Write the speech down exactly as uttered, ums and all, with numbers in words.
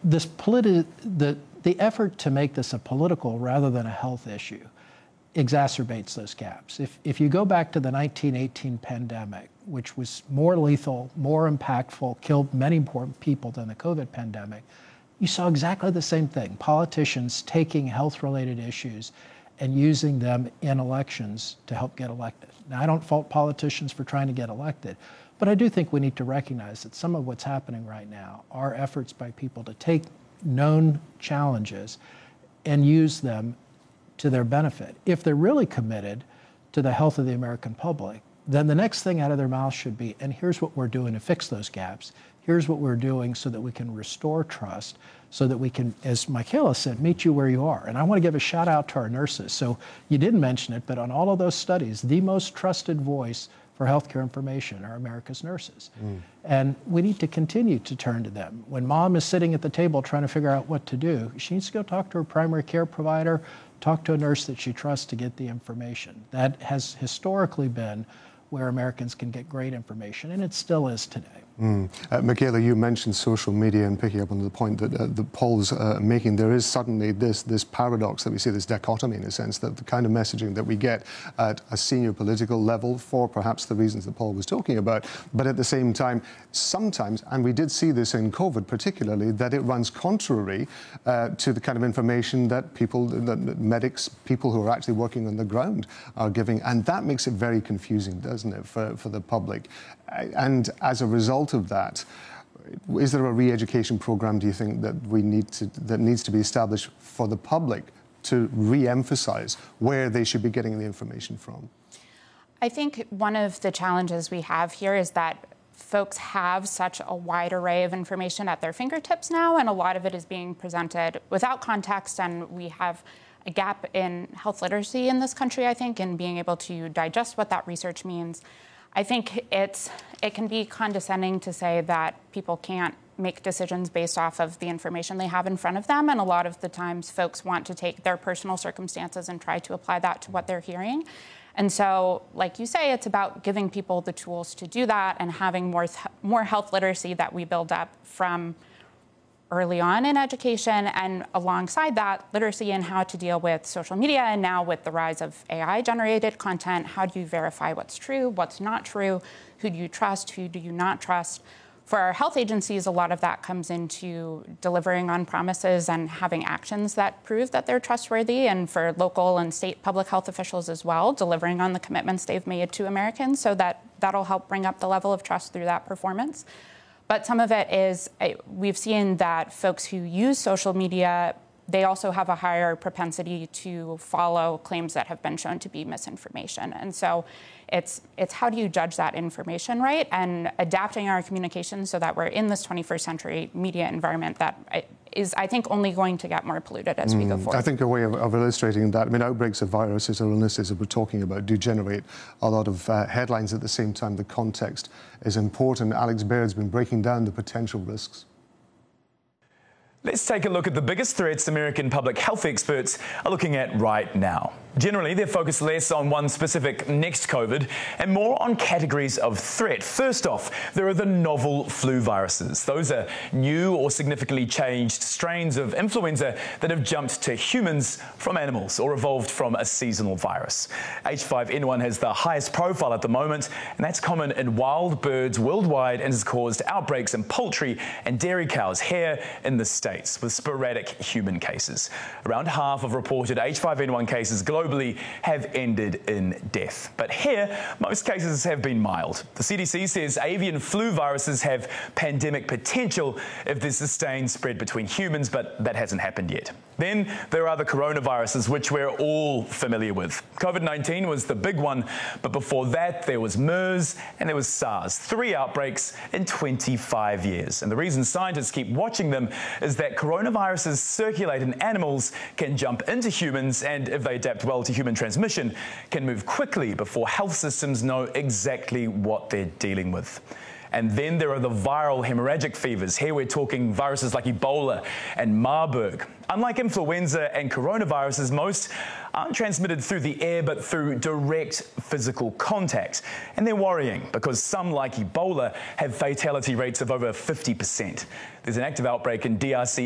this politi- the, the effort to make this a political rather than a health issue exacerbates those gaps. If, if you go back to the nineteen eighteen pandemic, which was more lethal, more impactful, killed many more people than the COVID pandemic, you saw exactly the same thing. Politicians taking health-related issues and using them in elections to help get elected. Now, I don't fault politicians for trying to get elected, but I do think we need to recognize that some of what's happening right now are efforts by people to take known challenges and use them to their benefit. If they're really committed to the health of the American public, then the next thing out of their mouth should be, and here's what we're doing to fix those gaps. Here's what we're doing so that we can restore trust, so that we can, as Michaela said, meet you where you are. And I want to give a shout out to our nurses. So you didn't mention it, but on all of those studies, the most trusted voice for healthcare information are America's nurses. Mm. And we need to continue to turn to them. When mom is sitting at the table trying to figure out what to do, she needs to go talk to her primary care provider, talk to a nurse that she trusts to get the information. That has historically been where Americans can get great information, and it still is today. Mm. Uh, Michaela, you mentioned social media, and picking up on the point that uh, the polls are making, there is suddenly this this paradox that we see, this dichotomy in a sense, that the kind of messaging that we get at a senior political level for perhaps the reasons that Paul was talking about, but at the same time, sometimes, and we did see this in COVID particularly, that it runs contrary uh, to the kind of information that people, that medics, people who are actually working on the ground are giving, and that makes it very confusing, doesn't it, for, for the public. And as a result of that, is there a re-education program, do you think, that we need to, that needs to be established for the public to re-emphasize where they should be getting the information from? I think one of the challenges we have here is that folks have such a wide array of information at their fingertips now, and a lot of it is being presented without context, and we have a gap in health literacy in this country, I think, in being able to digest what that research means. I think it's it can be condescending to say that people can't make decisions based off of the information they have in front of them, and a lot of the times folks want to take their personal circumstances and try to apply that to what they're hearing. And so, like you say, it's about giving people the tools to do that and having more more health literacy that we build up from early on in education, and alongside that, literacy in how to deal with social media, and now with the rise of A I-generated content, how do you verify what's true, what's not true, who do you trust, who do you not trust? For our health agencies, a lot of that comes into delivering on promises and having actions that prove that they're trustworthy, and for local and state public health officials as well, delivering on the commitments they've made to Americans, so that that'll help bring up the level of trust through that performance. But some of it is, we've seen that folks who use social media, they also have a higher propensity to follow claims that have been shown to be misinformation. And so it's it's how do you judge that information right, and adapting our communication so that we're in this twenty-first century media environment that is, I think, only going to get more polluted as mm, we go forward. I think a way of, of illustrating that, I mean, outbreaks of viruses or illnesses that we're talking about do generate a lot of uh, headlines. At the same time, the context is important. Alex Baird's been breaking down the potential risks. Let's take a look at the biggest threats American public health experts are looking at right now. Generally, they're focused less on one specific next COVID and more on categories of threat. First off, there are the novel flu viruses. Those are new or significantly changed strains of influenza that have jumped to humans from animals or evolved from a seasonal virus. H five N one has the highest profile at the moment, and that's common in wild birds worldwide and has caused outbreaks in poultry and dairy cows here in the States, with sporadic human cases. Around half of reported H five N one cases globally have ended in death. But here, most cases have been mild. The C D C says avian flu viruses have pandemic potential if there's sustained spread between humans, but that hasn't happened yet. Then there are the coronaviruses, which we're all familiar with. COVID nineteen was the big one, but before that there was MERS and there was SARS. Three outbreaks in twenty-five years. And the reason scientists keep watching them is that coronaviruses circulate in animals, can jump into humans, and if they adapt well to human transmission, can move quickly before health systems know exactly what they're dealing with. And then there are the viral hemorrhagic fevers. Here we're talking viruses like Ebola and Marburg. Unlike influenza and coronaviruses, most aren't transmitted through the air but through direct physical contact. And they're worrying because some, like Ebola, have fatality rates of over fifty percent. There's an active outbreak in D R C